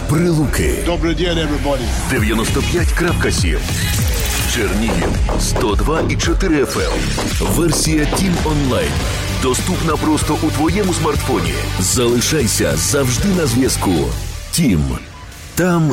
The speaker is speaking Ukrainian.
Прилуки. Добрий день, everybody. 95.7. Чернігів 102,4 FM. Версія Тім онлайн. Доступна просто у твоєму смартфоні. Залишайся завжди на зв'язку. Тім. Там